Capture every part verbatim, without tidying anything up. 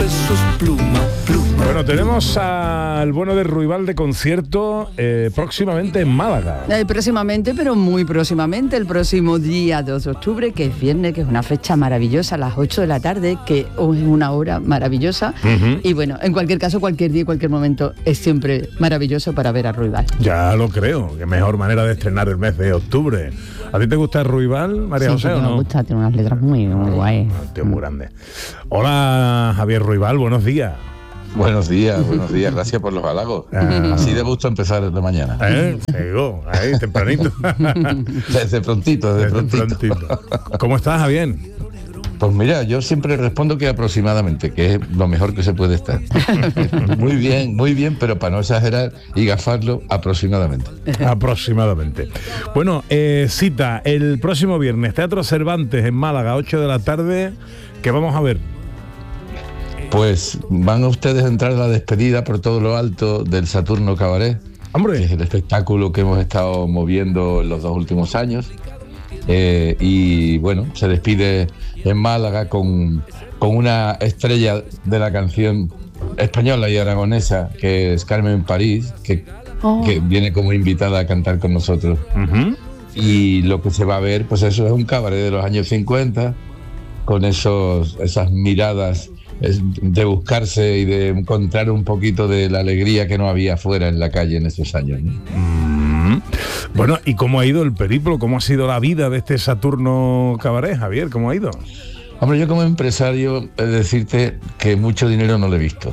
eso es pluma, pluma. Bueno, tenemos al bueno de Ruibal de concierto eh, próximamente en Málaga. Eh, próximamente, pero muy próximamente, el próximo día dos de octubre, que es viernes, que es una fecha maravillosa, a las ocho de la tarde, que es una hora maravillosa. Uh-huh. Y bueno, en cualquier caso, cualquier día, cualquier momento, es siempre maravilloso para ver a Ruibal. Ya lo creo, qué mejor manera de estrenar el mes de octubre. ¿A ti te gusta Ruibal, María sí, José, o no? Me gusta, tiene unas letras muy, muy guays. Un tío muy grande. Hola, Javier Ruibal, buenos días. Buenos días, buenos días, gracias por los halagos. Ah. Así de gusto empezar la mañana. ¿Eh? Llegó, ahí, tempranito. Desde prontito, desde, desde prontito. prontito. ¿Cómo estás, Javier? Pues mira, yo siempre respondo que aproximadamente, que es lo mejor que se puede estar. Muy bien, muy bien, pero para no exagerar y gafarlo, aproximadamente. Aproximadamente. Bueno, eh, cita el próximo viernes, Teatro Cervantes en Málaga, ocho de la tarde, que vamos a ver. Pues van ustedes a entrar a la despedida por todo lo alto del Saturno Cabaret, ¡hombre! Que es el espectáculo que hemos estado moviendo en los dos últimos años. Eh, y bueno, se despide en Málaga con, con una estrella de la canción española y aragonesa, que es Carmen París, que, oh. que viene como invitada a cantar con nosotros. Uh-huh. Y lo que se va a ver, pues eso es un cabaret de los años cincuenta, con esos, esas miradas de buscarse y de encontrar un poquito de la alegría que no había afuera en la calle en esos años, ¿no? Mm. Bueno, ¿y cómo ha ido el periplo? ¿Cómo ha sido la vida de este Saturno Cabaret, Javier? ¿Cómo ha ido? Hombre, yo como empresario, he de decirte que mucho dinero no lo he visto.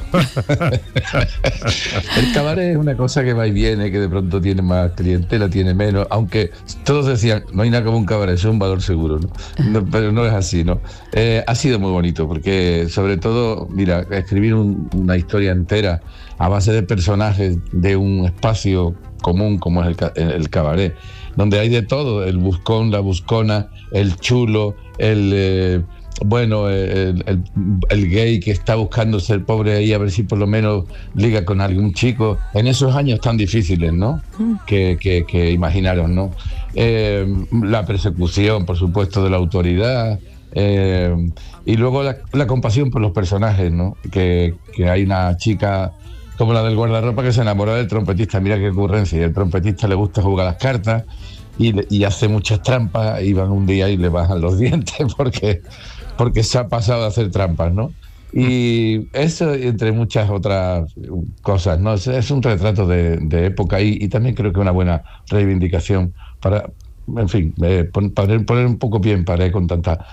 El cabaret es una cosa que va y viene, que de pronto tiene más clientela, tiene menos, aunque todos decían, no hay nada como un cabaret, eso es un valor seguro, ¿no? No, pero no es así, ¿no? Eh, ha sido muy bonito, porque sobre todo, mira, escribir un, una historia entera a base de personajes de un espacio común como es el, el cabaret, donde hay de todo, el buscón, la buscona, el chulo, el... Eh, bueno, el, el, el gay que está buscando ser pobre ahí a ver si por lo menos liga con algún chico, en esos años tan difíciles, ¿no? Mm. Que, que, que imaginaros, ¿no? Eh, la persecución, por supuesto, de la autoridad, eh, y luego la, la compasión por los personajes, ¿no? Que, que hay una chica como la del guardarropa que se enamora del trompetista, mira qué ocurrencia, y el trompetista le gusta jugar las cartas y, y hace muchas trampas, y van un día y le bajan los dientes porque... porque se ha pasado a hacer trampas, ¿no? Y eso, entre muchas otras cosas, ¿no? Es, es un retrato de, de época y, y también creo que una buena reivindicación para, en fin, eh, poner, poner un poco pie en pared con tanta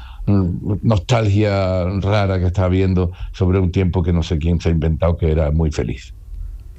nostalgia rara que está habiendo sobre un tiempo que no sé quién se ha inventado, que era muy feliz.